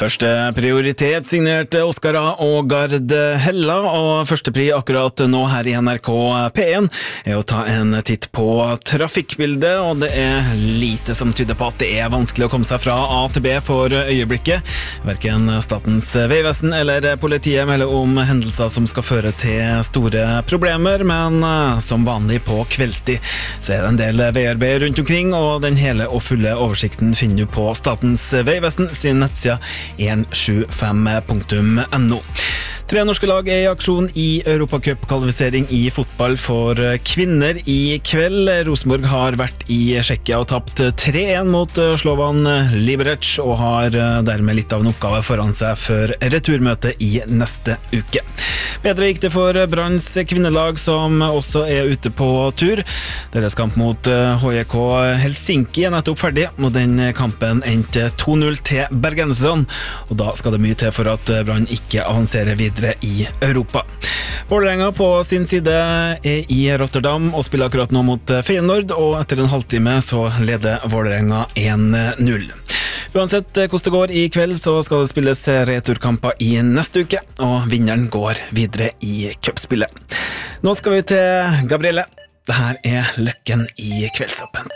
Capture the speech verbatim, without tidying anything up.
Første prioritet signerte Oskar A. og Gard Hella, og førstepri akkurat nå her i N R K P en er å ta en titt på trafikkbildet, og det er lite som tyder på at det er vanskelig å komme seg fra A til B for øyeblikket. Hverken Statens vegvesen eller politiet melder om hendelser som skal føre til store problemer, men som vanlig på kveldstid så er det en del veiarbeid rundt omkring, og den hele og fulle oversikten finner du på Statens vegvesen sin nettsida en sju fem punktum no. Tre norske lag er i aksjon i Europacup-kvalifisering i fotball for kvinner i kveld. Rosenborg har vært i Tsjekkia og tapt tre en mot Slovan Liberec, og har dermed litt av en oppgave foran seg før returmøte i neste uke. Bedre gikk det for Branns kvinnelag, som også er ute på tur. Deres kamp mot H J K Helsinki er nettopp ferdig, og den kampen endte to null til bergenserne, og da skal det mye til for at Brann ikke avanserer videre i Europa. Vålerenga på sin side er i Rotterdam og spiller akkurat nå mot Feyenoord, og etter en halvtime så leder Vålerenga en null. Uansett hvordan det går i kveld, så skal det spilles returkamper i neste uke, og vinneren går videre i cupspillet. Nå skal vi til Gabrielle. Dette er Løkken i Kveldsåpent.